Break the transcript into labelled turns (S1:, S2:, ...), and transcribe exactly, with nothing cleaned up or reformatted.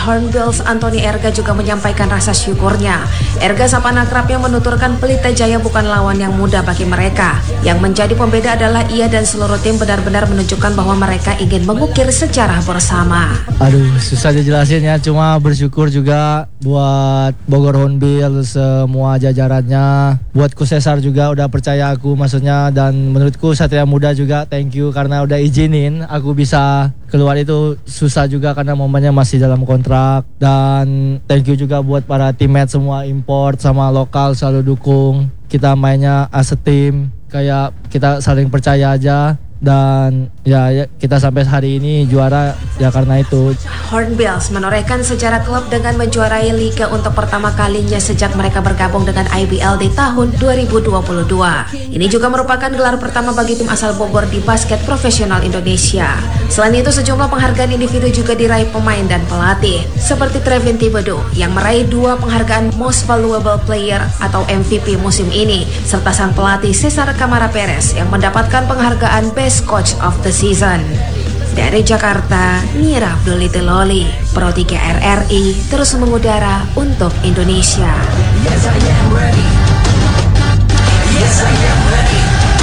S1: Hornbills Anthony Erga juga menyampaikan rasa syukurnya. Erga sapa akrabnya menuturkan Pelita Jaya bukan lawan yang mudah bagi mereka. Yang menjadi pembeda adalah ia dan seluruh tim benar-benar menunjukkan bahwa mereka ingin mengukir sejarah bersama.
S2: Aduh, susah dijelasin ya, cuma bersyukur juga buat Bogor Hornbills, semua jajarannya, buat Coach Cesar juga udah percaya aku maksudnya, dan menurutku Satria Muda juga thank you karena udah izinin aku bisa keluar. Itu susah juga karena momennya masih dalam kontrak, dan thank you juga buat para teammate semua import sama lokal selalu dukung kita mainnya as a team, kayak kita saling percaya aja. Dan ya, ya kita sampai hari ini juara ya karena itu.
S1: Hornbills menorehkan sejarah klub dengan menjuarai liga untuk pertama kalinya sejak mereka bergabung dengan I B L di tahun dua ribu dua puluh dua. Ini juga merupakan gelar pertama bagi tim asal Bogor di basket profesional Indonesia. Selain itu, sejumlah penghargaan individu juga diraih pemain dan pelatih, seperti Trevin Thibodeau yang meraih dua penghargaan Most Valuable Player atau M V P musim ini, serta sang pelatih Cesar Camara Perez yang mendapatkan penghargaan Best Coach of the Season. Dari Jakarta, Mira Abdullitiloli, Pro tiga R R I, terus mengudara untuk Indonesia. Yes, I am ready. Yes, I am ready.